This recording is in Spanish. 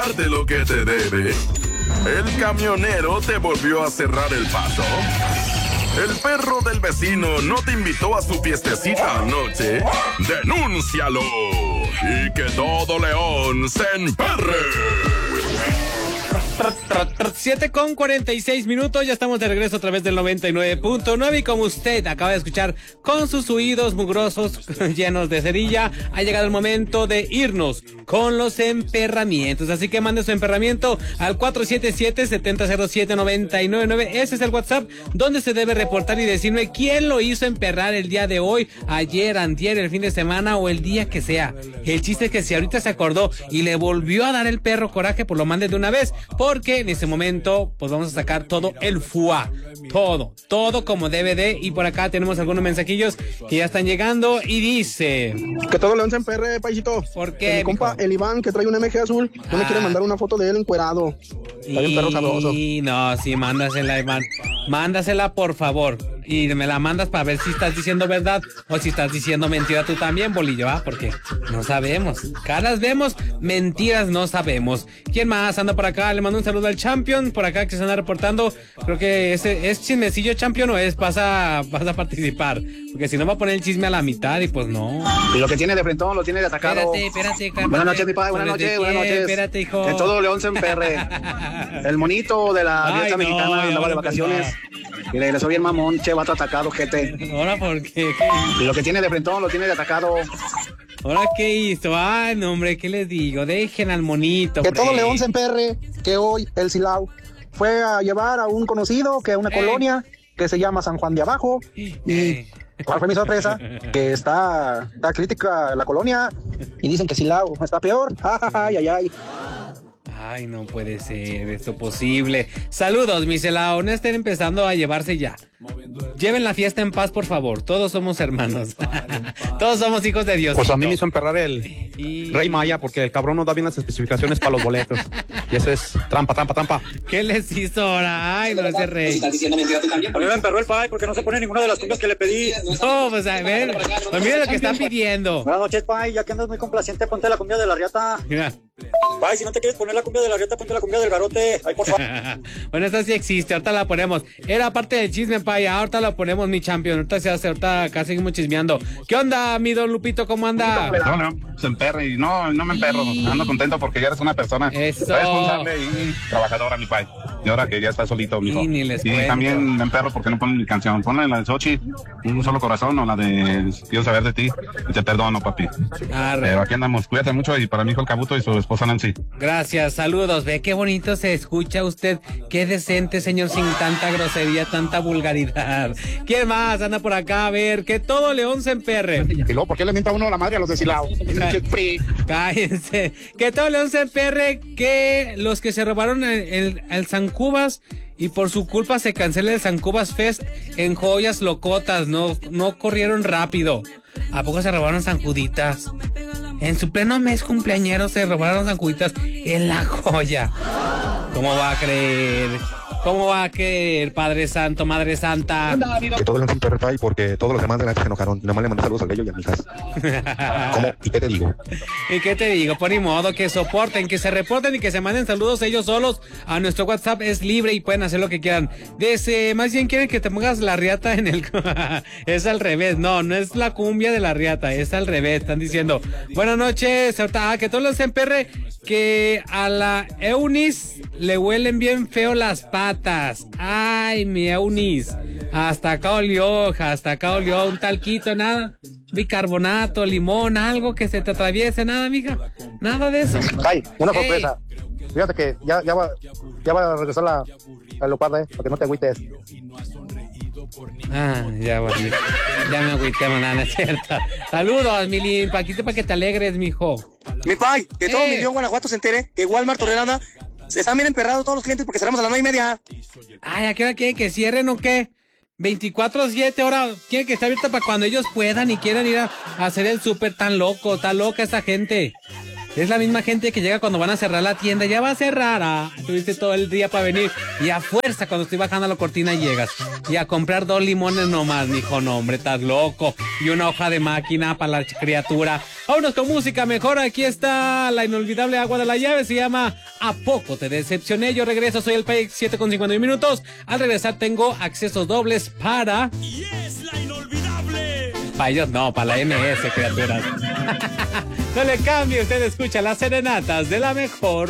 de lo que te debe. El camionero te volvió a cerrar el paso. El perro del vecino no te invitó a su fiestecita anoche. ¡Denúncialo! Y que todo león se emperre. 7:46, ya estamos de regreso a través del 99.9 y como usted acaba de escuchar con sus oídos mugrosos llenos de cerilla, ha llegado el momento de irnos con los emperramientos, así que mande su emperramiento al 477-7007-999, ese es el WhatsApp donde se debe reportar y decirme quién lo hizo emperrar el día de hoy, ayer, antier, el fin de semana o el día que sea. El chiste es que si ahorita se acordó y le volvió a dar el perro coraje, pues lo mande de una vez, porque en ese momento pues vamos a sacar todo el fuá, todo como debe de. Y por acá tenemos algunos mensajillos que ya están llegando y dice que todo león se emperre, paisito. ¿Por qué? Mi compa el Iván, que trae un MG azul, no me quiere mandar una foto de él encuerado. Está bien perro sabroso. Y no, sí, mándasela, Iván, mándasela por favor. Y me la mandas para ver si estás diciendo verdad o si estás diciendo mentira tú también, Bolillo, porque no sabemos. Caras vemos, mentiras no sabemos. ¿Quién más anda por acá? Le mando un saludo al Champion, por acá que se anda reportando. Creo que ese es chismecillo, Champion, o es vas a participar. Porque si no va a poner el chisme a la mitad y pues no. Y lo que tiene de frentón lo tiene de atacado. Espérate. Buenas noches, mi padre, buenas noches. Espérate, hijo. Que todo león se emperre. El monito de la fiesta mexicana andaba de vacaciones. Y regresó bien mamón, che, vato atacado, gente. ¿Ahora por qué? Y lo que tiene de frentón lo tiene de atacado. ¿Ahora qué hizo? Ay, no, hombre, ¿qué les digo? Dejen al monito. Que todo león se emperre, que hoy el Silao fue a llevar a un conocido, que a una colonia que se llama San Juan de Abajo. Y ¿cuál fue mi sorpresa? Que está crítica la colonia y dicen que Silao está peor. Ay. Ay, no puede ser esto posible. Saludos, mi Celao, no estén empezando a llevarse ya. Lleven la fiesta en paz, por favor. Todos somos hermanos. Todos somos hijos de Dios. Pues a mí me hizo emperrar el Rey Maya porque el cabrón no da bien las especificaciones para los boletos. Y eso es trampa. ¿Qué les hizo ahora? Ay, no, ese Rey. A mí me emperró el pai porque no se pone ninguna de las cumbias que le pedí. No, pues a ver. Pues mira lo que están pidiendo. Buenas noches, pai. Ya que andas muy complaciente, ponte la cumbia de la riata. Mira. Pai, si no te quieres poner la cumbia de la riata, ponte la cumbia del garote. Ay, por favor. Bueno, esta sí existe, ahorita la ponemos. Era parte del chisme, pai. Ahorita la ponemos, mi champion. Ahorita se hace, ahorita acá seguimos chismeando. ¿Qué onda, mi don Lupito? ¿Cómo anda? No, se emperre y no me emperro. Ando contento porque ya eres una persona responsable y trabajadora, mi pai. Y ahora que ya estás solito, mijo. Y también me emperro porque no ponen mi canción. Ponle la de Xochi, Un Solo Corazón, o la de Quiero Saber de Ti. Y te perdono, papi. Pero aquí andamos. Cuídate mucho y para mi hijo el Cabuto y su esposa Nancy. Gracias, saludos. Ve qué bonito se escucha usted. Qué decente, señor, sin tanta grosería, tanta vulgaridad. ¿Quién más anda por acá? A ver, que todo león se emperre. Y luego, ¿por qué le mienta uno a la madre a los de Silao? Cállense. Que todo león se emperre, que los que se robaron el San Cubas y por su culpa se cancela el San Cubas Fest en Joyas Locotas, no corrieron rápido. ¿A poco se robaron San Juditas? En su pleno mes cumpleañero se robaron San Juditas en La Joya. ¿Cómo va a creer? ¿Cómo va a creer, Padre Santo, Madre Santa? Que todo el mundo emperre porque todos los demás de la se enojaron. Nada más le mandé saludos al gallo y a mi hijas. ¿Cómo? ¿Y qué te digo? ¿Y qué te digo? Por ni modo, que soporten, que se reporten y que se manden saludos ellos solos. A nuestro WhatsApp es libre y pueden hacer lo que quieran. Más bien quieren que te pongas la riata en el... Es al revés, no es la cumbia de la riata, es al revés, están diciendo. Buenas noches, que todos los emperre, que a la Eunice le huelen bien feo las patas. Ay, mi Eunice. Hasta acá olió un talquito, nada. Bicarbonato, limón, algo que se te atraviese, nada, mija. Nada de eso. Ay, una sorpresa. Fíjate que ya va a regresar la leoparda, para que no te agüites. Ya me agüité, manana, es cierto. Saludos, mi Paquito, para que te alegres, mijo. Mi pai, que todo mi León Guanajuato se entere que Walmart Torrelanda están bien emperrados todos los clientes porque cerramos a las 9:30. Ay, ¿a qué hora quieren que cierren o qué? 24/7, ahora quieren que esté abierta para cuando ellos puedan y quieran ir a hacer el súper. Tan loca esa gente. Es la misma gente que llega cuando van a cerrar la tienda. Ya va a cerrar. Tuviste todo el día para venir. Y a fuerza, cuando estoy bajando la cortina, llegas. Y a comprar 2 limones nomás, mijo. No, hombre, estás loco. Y una hoja de máquina para la criatura. Vámonos con música mejor. Aquí está la inolvidable Agua de la Llave. Se llama ¿A poco te decepcioné? Yo regreso. Soy el Paix, 7:51 minutos. Al regresar tengo accesos dobles para... Y es la inolvidable. Para ellos no, para la MS, criaturas. No le cambie, usted escucha las serenatas de la mejor.